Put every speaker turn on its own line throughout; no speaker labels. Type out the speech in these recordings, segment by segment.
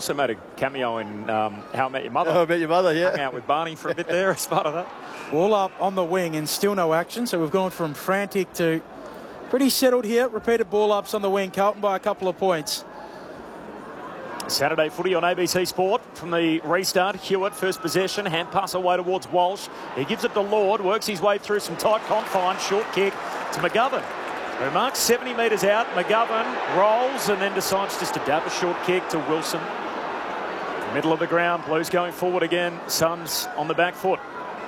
Also made a cameo in How I Met Your Mother.
How I Met Your Mother, yeah.
Hung out with Barney for a bit there as part of that.
Ball up on the wing and still no action. So we've gone from frantic to pretty settled here. Repeated ball ups on the wing. Carlton by a couple of points.
Saturday footy on ABC Sport from the restart. Hewitt, first possession, hand pass away towards Walsh. He gives it to Lord, works his way through some tight confines, short kick to McGovern, who marks 70 metres out. McGovern rolls and then decides just to dab a short kick to Wilson. Middle of the ground, Blues going forward again. Suns on the back foot.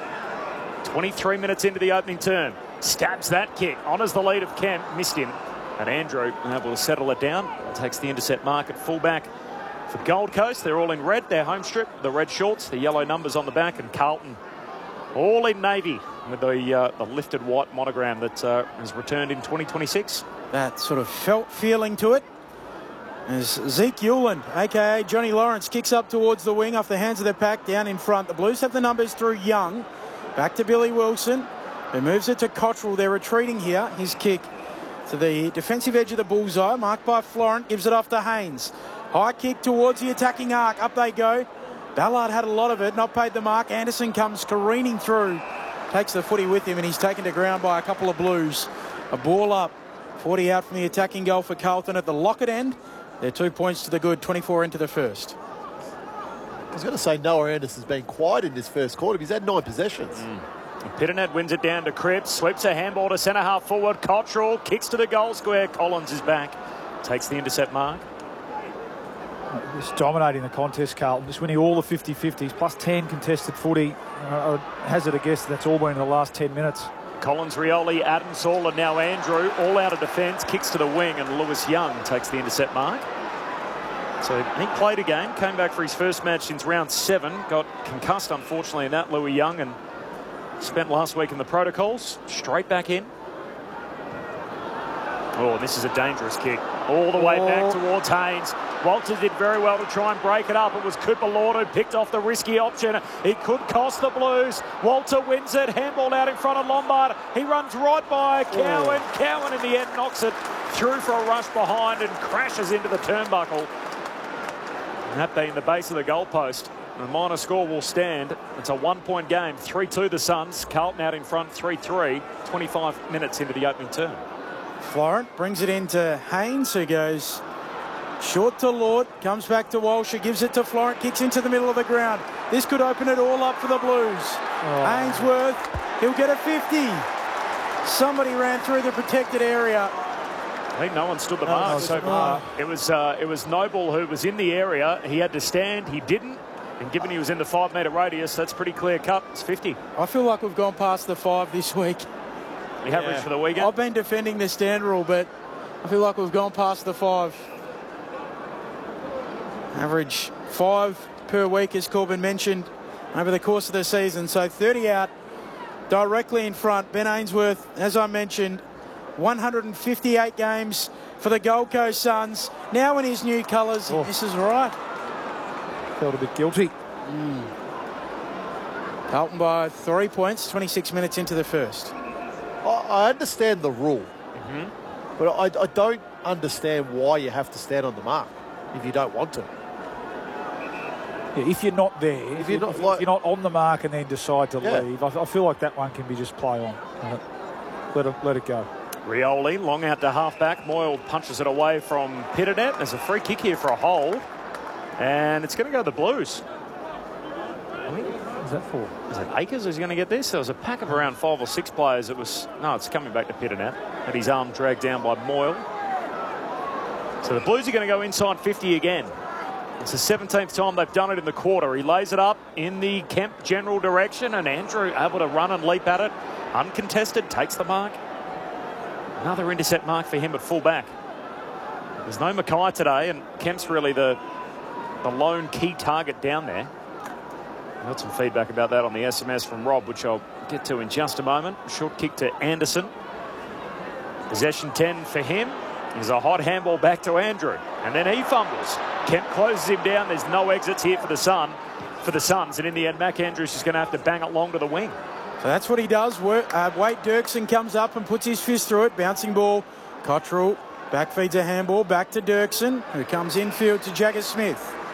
23 minutes into the opening term. Stabs that kick, honours the lead of Kemp, missed him. And Andrew able to settle it down. Takes the intercept mark at fullback. For Gold Coast, they're all in red, their home strip, the red shorts, the yellow numbers on the back, and Carlton all in navy with the lifted white monogram that has returned in 2026.
That sort of feeling to it. As Zeke Hewland, a.k.a. Johnny Lawrence, kicks up towards the wing off the hands of their pack down in front. The Blues have the numbers through Young. Back to Billy Wilson, who moves it to Cottrell. They're retreating here. His kick to the defensive edge of the bullseye, marked by Florent, gives it off to Haynes. High kick towards the attacking arc. Up they go. Ballard had a lot of it, not paid the mark. Anderson comes careening through. Takes the footy with him and he's taken to ground by a couple of Blues. A ball up. 40 out from the attacking goal for Carlton at the Lockett end. They're 2 points to the good, 24 into the first.
I was going to say Noah Anderson's been quiet in this first quarter. He's had 9 possessions.
Pitternet wins it down to Cripps. Sweeps a handball to centre half forward. Cottrell kicks to the goal square. Collins is back. Takes the intercept mark.
Just dominating the contest, Carlton. Just winning all the 50-50s, plus 10 contested footy. I would hazard a guess that's all been in the last 10 minutes.
Collins, Rioli, Adams, All, and now Andrew, all out of defence, kicks to the wing, and Lewis Young takes the intercept mark. So he played a game, came back for his first match since round 7, got concussed, unfortunately, in that, Louis Young, and spent last week in the protocols, straight back in. Oh, this is a dangerous kick. All the way back towards Haynes. Walters did very well to try and break it up. It was Cooper Lord who picked off the risky option. It could cost the Blues. Walter wins it. Handball out in front of Lombard. He runs right by Cowan. Cowan in the end knocks it through for a rush behind and crashes into the turnbuckle. And that being the base of the goalpost. The minor score will stand. It's a 1-point game. 3-2 the Suns. Carlton out in front 3-3. 25 minutes into the opening term.
Florent brings it into Haynes, who goes short to Lord, comes back to Walsh, who gives it to Florent, kicks into the middle of the ground. This could open it all up for the Blues. Ainsworth, he'll get a 50. Somebody ran through the protected area.
I think no one stood the mark so far. It was Noble who was in the area. He had to stand. He didn't. And given he was in the 5-metre radius, that's pretty clear cut. It's 50.
I feel like we've gone past the 5 this week.
The average for the weekend?
I've been defending the stand rule, but I feel like we've gone past the 5. Average 5 per week, as Corbin mentioned, over the course of the season. So 30 out, directly in front. Ben Ainsworth, as I mentioned, 158 games for the Gold Coast Suns. Now in his new colours, this is right.
Felt a bit guilty.
Carlton by 3 points, 26 minutes into the first.
I understand the rule, but I don't understand why you have to stand on the mark if you don't want to.
Yeah, if you're not there, if you're not on the mark and then decide to leave, I feel like that one can be just play on. Let it go.
Rioli, long out to half-back. Moyle punches it away from Pitternet. There's a free kick here for a hold. And it's going to go to the Blues.
What's that for?
Is it Akers who's going to get this? There was a pack of around 5 or 6 players. It's coming back to Pitternet. Had his arm dragged down by Moyle. So the Blues are going to go inside 50 again. It's the 17th time they've done it in the quarter. He lays it up in the Kemp general direction, and Andrew able to run and leap at it. Uncontested, takes the mark. Another intercept mark for him at full-back. There's no Mackay today, and Kemp's really the lone key target down there. Got some feedback about that on the SMS from Rob, which I'll get to in just a moment. Short kick to Anderson. Possession 10 for him. There's a hot handball back to Andrew. And then he fumbles. Kemp closes him down. There's no exits here for the Suns. And in the end, Mac Andrews is going to have to bang it long to the wing.
So that's what he does. Wade Dirksen comes up and puts his fist through it. Bouncing ball. Cottrell back feeds a handball back to Dirksen, who comes infield to Jagger Smith.